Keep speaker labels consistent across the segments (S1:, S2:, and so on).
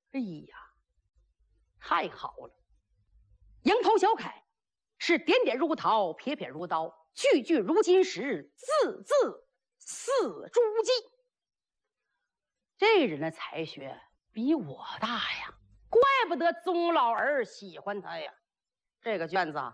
S1: 哎呀，太好了！蝇头小楷是点点如桃，撇撇如刀，句句如金石，字字似珠玑。这人的才学比我大呀，怪不得宗老儿喜欢他呀。这个卷子啊，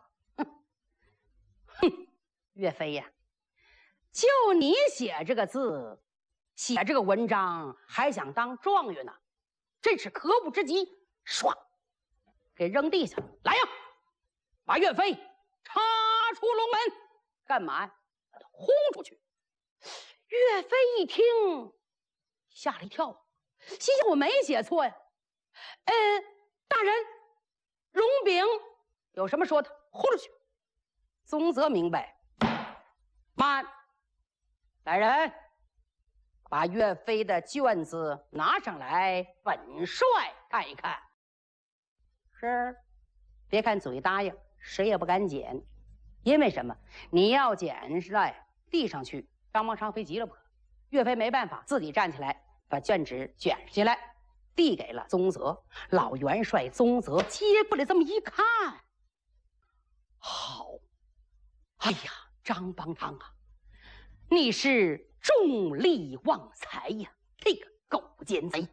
S1: 岳飞呀，就你写这个字，写这个文章，还想当状元呢，真是可恶之极！唰，给扔地下了。来呀，把岳飞插出龙门，干嘛呀？把他轰出去。岳飞一听，吓了一跳，心想我没写错呀。大人，荣禀有什么说的？轰出去。宗泽明白。慢，来人，把岳飞的卷子拿上来，本帅看一看。是，别看嘴答应，谁也不敢捡。因为什么？你要捡来递上去，张邦昌非急了不可。岳飞没办法，自己站起来，把卷纸卷下来，递给了宗泽。老元帅宗泽接过来，这么一看，好，哎呀，张邦昌啊，你是重利旺财呀，这个狗奸贼！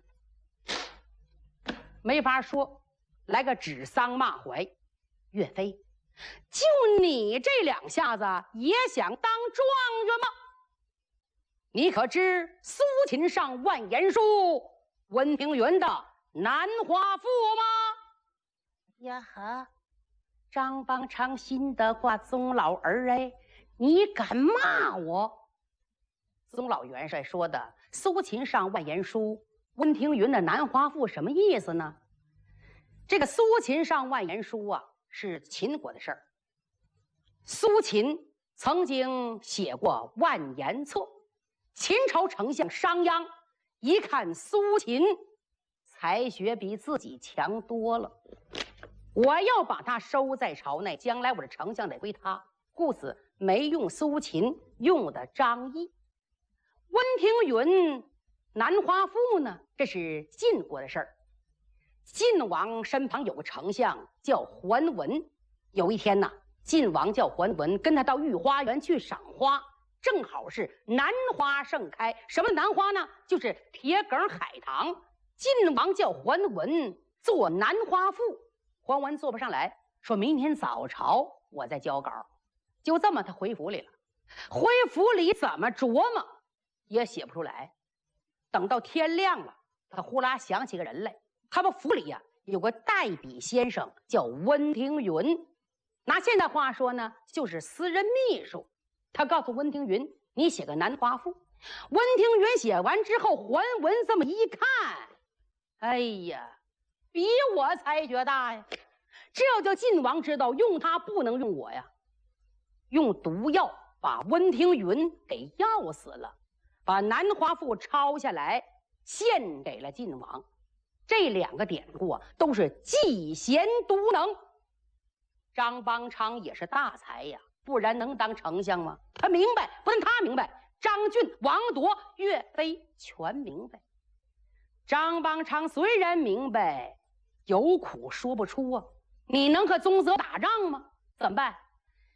S1: 没法说，来个指桑骂槐。岳飞，就你这两下子也想当状元吗？你可知苏秦上万言书，温庭筠的南华赋吗？呀呵，张邦昌信得过宗老儿哎，你敢骂我？宗老元帅说的苏秦上万言书，温庭筠的南华赋什么意思呢？这个苏秦上万言书啊，是秦国的事儿。苏秦曾经写过万言册，秦朝丞相商鞅一看苏秦才学比自己强多了，我要把他收在朝内，将来我的丞相得归他，故此没用苏秦，用的张仪。温庭筠南华赋呢，这是晋国的事儿。晋王身旁有个丞相叫桓文，有一天呢，晋王叫桓文跟他到御花园去赏花，正好是南花盛开。什么南花呢？就是铁梗海棠。晋王叫桓文做南花赋，桓文做不上来，说明天早朝我再交稿。就这么他回府里了，回府里怎么琢磨也写不出来。等到天亮了，他呼啦想起个人来，他们府里呀有个代笔先生叫温庭筠，拿现代话说呢，就是私人秘书。他告诉温庭筠，你写个南华赋。温庭筠写完之后，桓文这么一看，哎呀，比我才学大呀！这叫晋王知道用他不能用我呀，用毒药把温庭筠给药死了，把南华赋抄下来献给了晋王。这两个典故啊，都是嫉贤独能。张邦昌也是大才呀，不然能当丞相吗？他明白，不但他明白，张俊、王铎、岳飞全明白。张邦昌虽然明白，有苦说不出啊。你能和宗泽打仗吗？怎么办？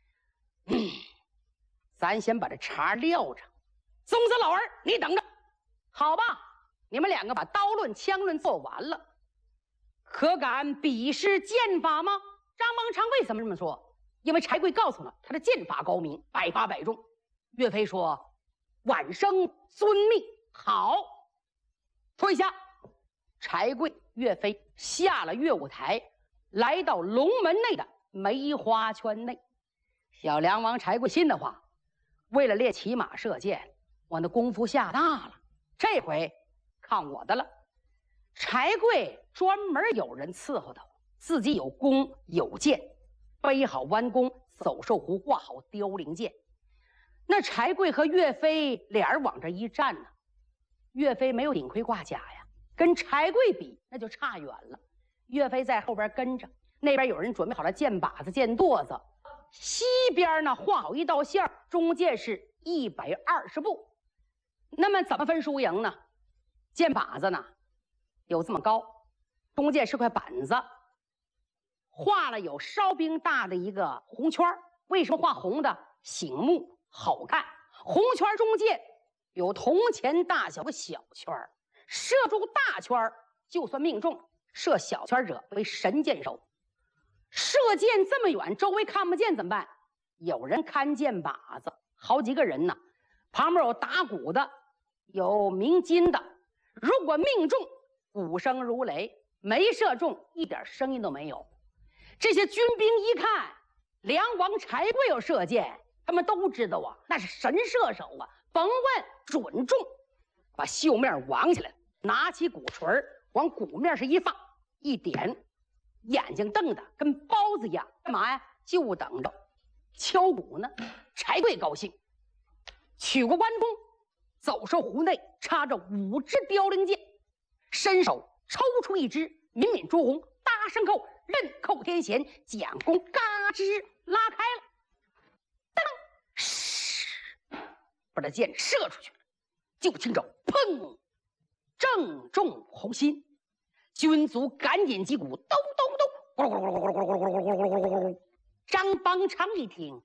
S1: 咱先把这茬撂着。宗泽老儿，你等着，好吧？你们两个把刀论枪论做完了，可敢比试剑法吗？张邦昌为什么这么说？因为柴贵告诉他，他的剑法高明，百发百中。岳飞说：“晚生遵命。”好，退下。柴贵、岳飞下了乐舞台，来到龙门内的梅花圈内。小梁王柴贵信的话，为了练骑马射箭，我那功夫下大了，这回看我的了。柴贵专门有人伺候他，自己有弓有箭，背好弯弓，走兽壶，挂好凋零箭。那柴贵和岳飞俩人往这一站呢，岳飞没有顶盔挂甲呀，跟柴贵比那就差远了。岳飞在后边跟着，那边有人准备好了箭靶子、箭垛子，西边呢画好一道线，中间是120步。那么怎么分输赢呢？箭靶子呢有这么高， 中间是块板子，画了有烧饼大的一个红圈。为什么画红的？醒目好看。红圈中间有铜钱大小的小圈，射中大圈就算命中，射小圈者为神箭手。射箭这么远，周围看不见怎么办？有人看箭靶子，好几个人呢，旁边有打鼓的，有鸣金的。如果命中，鼓声如雷；没射中，一点声音都没有。这些军兵一看梁王柴贵有射箭，他们都知道啊，那是神射手啊，甭问准中。把袖面挽起来，拿起鼓槌往鼓面上一放，一点，眼睛瞪得跟包子一样。干嘛呀？就等着敲鼓呢。柴贵高兴，取过关公，走上湖内，插着5支凋零箭，伸手抽出一支，抿抿朱红，搭上扣，刃扣天弦，蒋弓嘎吱拉开了，噔，嘘，把这箭射出去，就听着砰，正中红心。军卒赶紧击鼓，咚咚咚，张邦昌一听，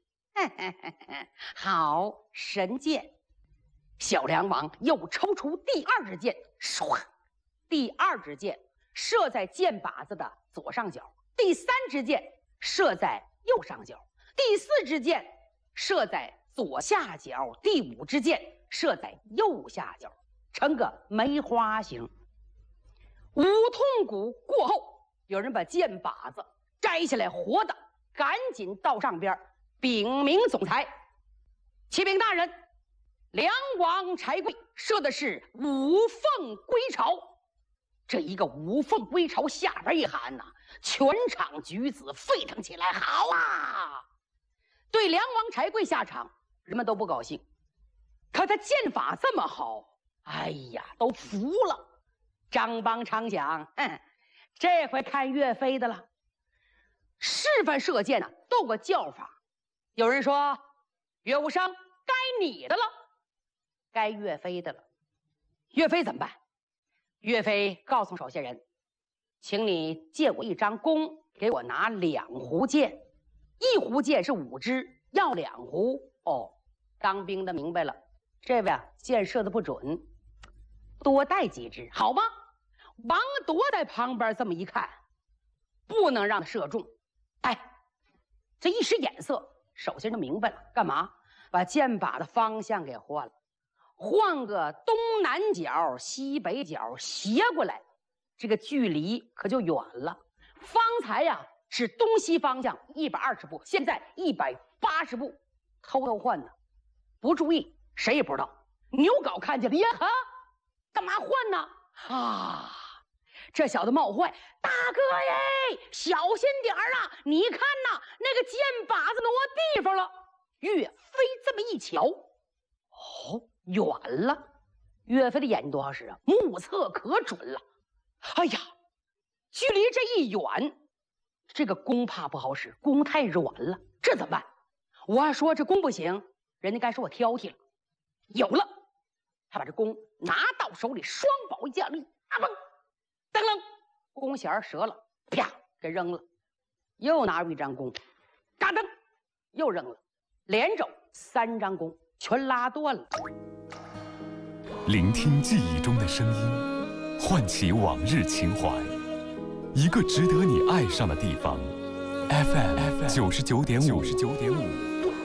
S1: 好神箭！小梁王又抽出第2支箭，唰，第2支箭射在箭靶子的左上角，第3支箭射在右上角，第4支箭射在左下角，第5支箭射在右下角，成个梅花形。五通鼓过后，有人把箭靶子摘下来活的，赶紧到上边禀明总裁：启禀大人，梁王柴贵射的是五凤归巢。这一个五凤归巢下边一喊呐，全场举子沸腾起来。好啊！对梁王柴贵下场，人们都不高兴，可他剑法这么好，哎呀，都服了。张邦昌想，这回看岳飞的了。示范射箭呢，都有个叫法。有人说，岳无伤，该你的了，该岳飞的了。岳飞怎么办？岳飞告诉手下人，请你借我1张弓，给我拿2壶箭，1壶箭是5支，要2壶。哦，当兵的明白了，这位啊，箭射的不准，多带几支，好吗？王铎在旁边这么一看，不能让他射中。哎，这一使眼色，手下人明白了，干嘛？把箭靶的方向给换了，换个东南角、西北角斜过来，这个距离可就远了。方才呀是东西方向120步，现在180步，偷偷换呢，不注意谁也不知道。牛皋看见了，呀哈，干嘛换呢？啊！这小子冒坏，大哥耶，小心点儿啊！你看呐，那个箭靶子挪地方了。岳飞这么一瞧，哦，远了。岳飞的眼睛多好使啊，目测可准了。哎呀，距离这一远，这个弓怕不好使，弓太软了，这怎么办？我要说这弓不行，人家该说我挑剔了。有了，他把这弓拿到手里，双宝一将力，啊嘣！噔楞，弓弦折了，啪，给扔了。又拿出1张弓，嘎噔，又扔了。连肘3张弓全拉断了。
S2: 聆听记忆中的声音，唤起往日情怀，一个值得你爱上的地方。FM 99.5。